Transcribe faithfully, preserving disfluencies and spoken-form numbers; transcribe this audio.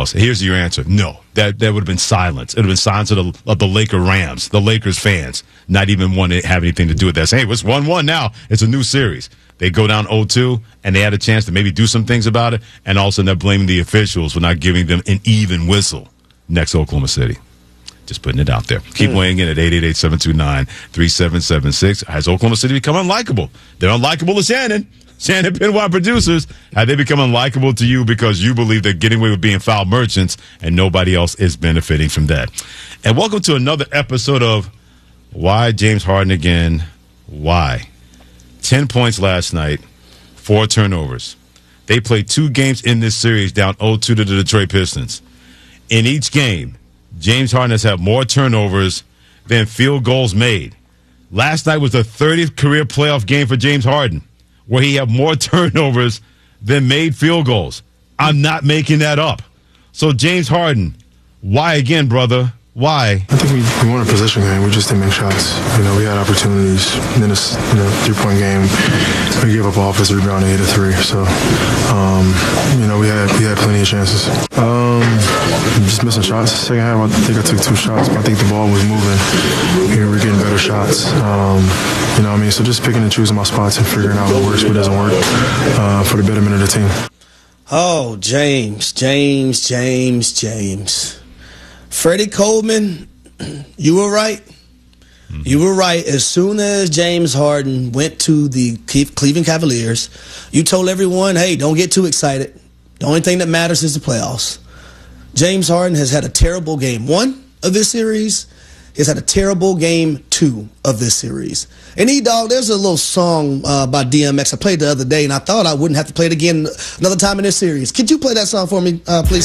else. Here's your answer. No, that that would have been silence. It would have been silence of the, of the Laker Rams, the Lakers fans, not even want to have anything to do with that. Say, hey, it's one one now. It's a new series. They go down oh two, and they had a chance to maybe do some things about it, and all of a sudden they're blaming the officials for not giving them an even whistle next to Oklahoma City. Just putting it out there. Keep mm. weighing in at eight eight eight, seven two nine, three seven seven six. Has Oklahoma City become unlikable? They're unlikable to Shannon. Shannon Pinwine producers. Have they become unlikable to you because you believe they're getting away with being foul merchants and nobody else is benefiting from that? And welcome to another episode of Why James Harden Again? Why? Ten points last night, four turnovers. They played two games in this series down oh two to the Detroit Pistons. In each game, James Harden has had more turnovers than field goals made. Last night was the thirtieth career playoff game for James Harden, where he had more turnovers than made field goals. I'm not making that up. So, James Harden, why again, brother? Why? I think we, we won a possession game. We just didn't make shots. You know, we had opportunities. And then this, you know, three-point game, we gave up an offensive rebound and hit a three. So, um, you know, we had we had plenty of chances. Um, just missing shots. Second half, I think I took two shots, but I think the ball was moving. We were getting better shots. Um, you know what I mean? So just picking and choosing my spots and figuring out what works, what doesn't work uh, for the betterment of the team. Oh, James, James, James, James. Freddie Coleman, you were right. Mm-hmm. You were right. As soon as James Harden went to the Cleveland Cavaliers, you told everyone, hey, don't get too excited. The only thing that matters is the playoffs. James Harden has had a terrible game one of this series. He's had a terrible game two of this series. And E-Dog, there's a little song uh, by D M X I played the other day, and I thought I wouldn't have to play it again another time in this series. Could you play that song for me, uh, please?